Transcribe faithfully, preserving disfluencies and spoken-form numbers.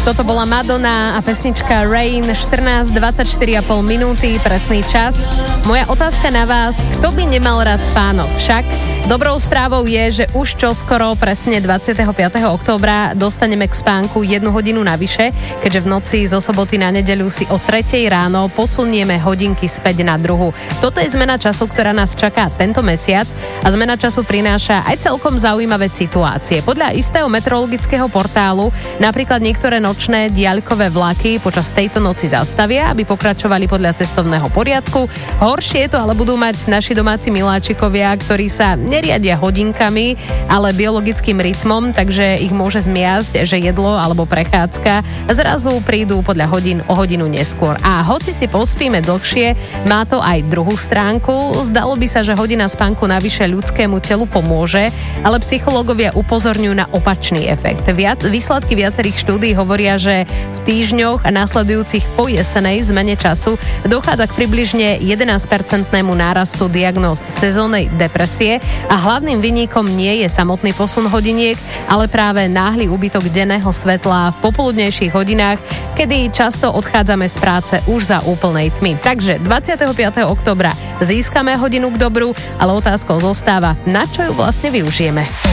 Toto bola Madonna a pesnička Rain, štrnásť dvadsaťštyri a pol minúty, presný čas. Moja otázka na vás, kto by nemal rád spánok? Však dobrou správou je, že už čoskoro, presne dvadsiateho piateho októbra, dostaneme k spánku jednu hodinu navyše, keďže v noci zo soboty na nedeľu si o tretej ráno posunieme hodinky späť na druhu. Toto je zmena času, ktorá nás čaká tento mesiac a zmena času prináša aj celkom zaujímavé situácie. Podľa istého meteorologického portálu napríklad niektoré nočné diaľkové vlaky počas tejto noci zastavia, aby pokračovali podľa cestovného poriadku. Horšie to ale budú mať naši domáci miláčikovia, ktorí sa neriadia hodinkami, ale biologickým rytmom, takže ich môže zmiasť, že jedlo alebo prechádzka zrazu prídu podľa hodín o hodinu neskôr. A hoci si pospíme dlhšie, má to aj druhú stránku. Zdalo by sa, že hodina spánku navyše ľudskému telu pomôže, ale psychológovia upozorňujú na opačný efekt. Viac, výsledky viacerých štúdií hovoria, že v týždňoch a nasledujúcich po jesenej zmene času dochádza k približne jedenásťpercentnému nárastu diagnóz sezónnej depresie a hlavným vinníkom nie je samotný posun hodiniek, ale práve náhly úbytok denného svetla v popoludnejších hodinách, kedy často odchádzame z práce už za úplnej tmy. Takže dvadsiateho piateho októbra získame hodinu k dobru, ale otázkou zostáva, na čo ju vlastne využijeme.